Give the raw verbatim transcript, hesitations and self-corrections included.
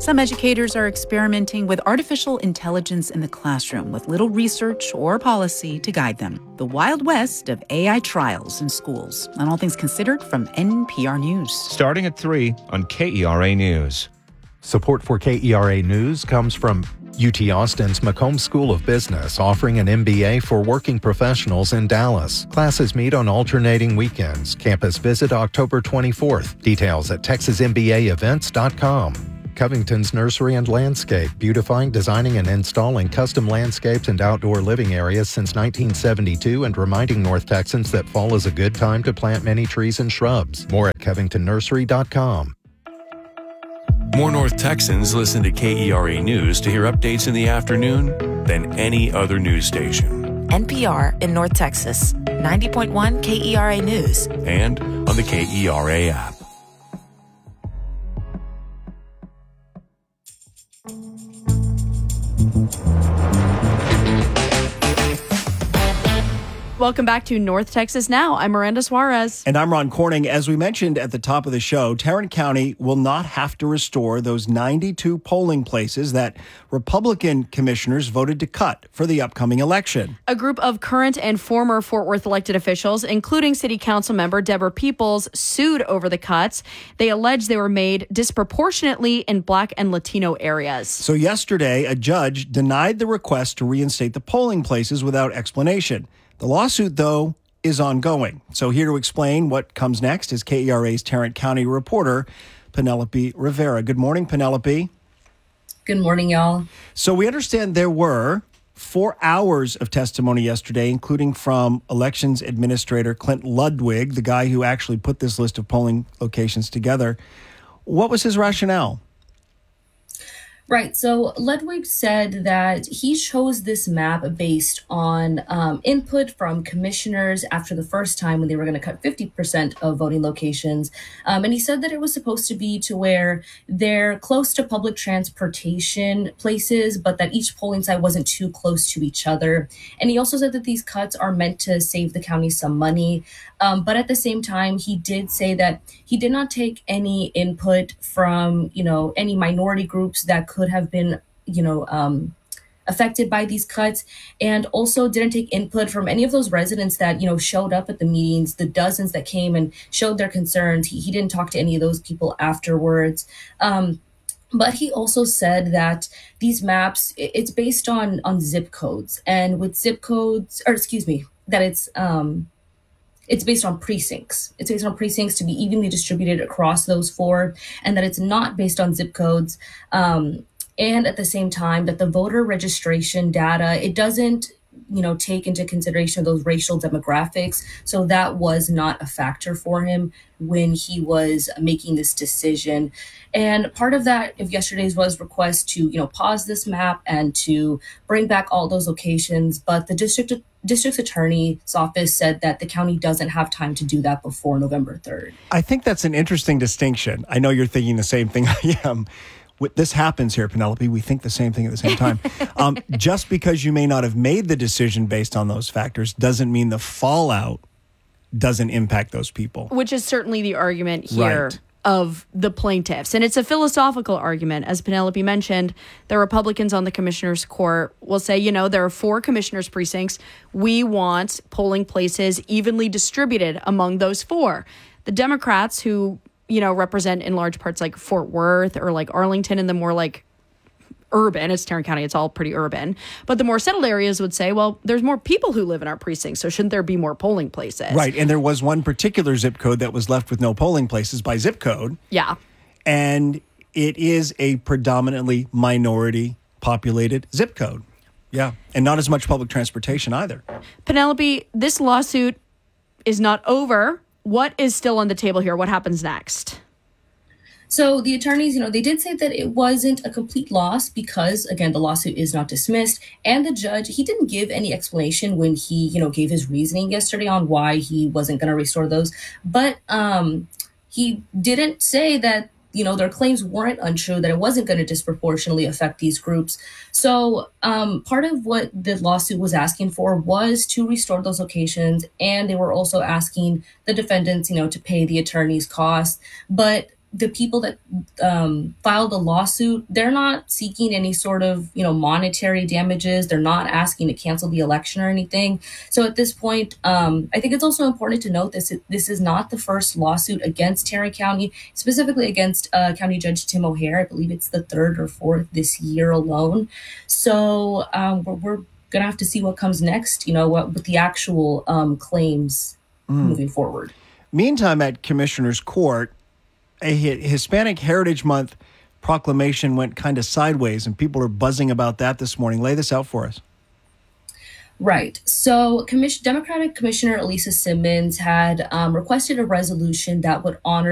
Some educators are experimenting with artificial intelligence in the classroom with little research or policy to guide them. The Wild West of A I trials in schools. And all things considered from N P R News. Starting at three on K E R A News. Support for K E R A News comes from U T Austin's Macomb School of Business, offering an M B A for working professionals in Dallas. Classes meet on alternating weekends. Campus visit October twenty-fourth. Details at texas m b a events dot com. Covington's Nursery and Landscape, beautifying, designing, and installing custom landscapes and outdoor living areas since nineteen seventy-two and reminding North Texans that fall is a good time to plant many trees and shrubs. More at covington nursery dot com. More North Texans listen to K E R A News to hear updates in the afternoon than any other news station. N P R in North Texas, ninety point one K E R A News. And on the K E R A app. Welcome back to North Texas Now. I'm Miranda Suarez. And I'm Ron Corning. As we mentioned at the top of the show, Tarrant County will not have to restore those ninety-two polling places that Republican commissioners voted to cut for the upcoming election. A group of current and former Fort Worth elected officials, including City Council member Deborah Peoples, sued over the cuts. They allege they were made disproportionately in Black and Latino areas. So yesterday, a judge denied the request to reinstate the polling places without explanation. The lawsuit, though, is ongoing. So here to explain what comes next is K E R A's Tarrant County reporter, Penelope Rivera. Good morning, Penelope. Good morning, y'all. So we understand there were four hours of testimony yesterday, including from Elections Administrator Clint Ludwig, the guy who actually put this list of polling locations together. What was his rationale? Right. So Ludwig said that he chose this map based on um, input from commissioners after the first time when they were going to cut fifty percent of voting locations. Um, and he said that it was supposed to be to where they're close to public transportation places, but that each polling site wasn't too close to each other. And he also said that these cuts are meant to save the county some money. Um, but at the same time, he did say that he did not take any input from, you know, any minority groups that could have been, you know, um, affected by these cuts, and also didn't take input from any of those residents that, you know, showed up at the meetings, the dozens that came and showed their concerns. He, he didn't talk to any of those people afterwards. Um, But he also said that these maps, it's based on on zip codes, and with zip codes, or excuse me, that it's um, it's based on precincts. It's based on precincts to be evenly distributed across those four, and that it's not based on zip codes. Um, and at the same time, that the voter registration data, it doesn't, you know, take into consideration those racial demographics. So that was not a factor for him when he was making this decision. And part of that of yesterday's was request to, you know, pause this map and to bring back all those locations. But the district district's attorney's office said that the county doesn't have time to do that before November third. I think that's an interesting distinction. I know you're thinking the same thing I am. This happens here, Penelope. We think the same thing at the same time. Um, just because you may not have made the decision based on those factors doesn't mean the fallout doesn't impact those people. Which is certainly the argument here Right. of the plaintiffs. And it's a philosophical argument. As Penelope mentioned, the Republicans on the commissioner's court will say, you know, there are four commissioners' precincts. We want polling places evenly distributed among those four. The Democrats, who, you know, represent in large parts like Fort Worth or like Arlington and the more like urban, it's Tarrant County, it's all pretty urban. But the more settled areas would say, well, there's more people who live in our precincts, so shouldn't there be more polling places? Right. And there was one particular zip code that was left with no polling places by zip code. Yeah. And it is a predominantly minority populated zip code. Yeah. And not as much public transportation either. Penelope, this lawsuit is not over. What is still on the table here? What happens next? So the attorneys, you know, they did say that it wasn't a complete loss because, again, the lawsuit is not dismissed. And the judge, he didn't give any explanation when he, you know, gave his reasoning yesterday on why he wasn't going to restore those. But um, he didn't say that, you know, their claims weren't untrue, that it wasn't going to disproportionately affect these groups. So um, part of what the lawsuit was asking for was to restore those locations. And they were also asking the defendants, you know, to pay the attorney's costs. But the people that um, filed the lawsuit, they're not seeking any sort of, you know, monetary damages. They're not asking to cancel the election or anything. So at this point, um, I think it's also important to note this. This is not the first lawsuit against Tarrant County, specifically against uh, County Judge Tim O'Hare. I believe it's the third or fourth this year alone. So um, we're, we're going to have to see what comes next, you know, what with the actual um, claims mm. moving forward. Meantime, at Commissioner's Court, a Hispanic Heritage Month proclamation went kind of sideways, and people are buzzing about that this morning. Lay this out for us. Right. So Commission- Democratic Commissioner Elisa Simmons had um, requested a resolution that would honor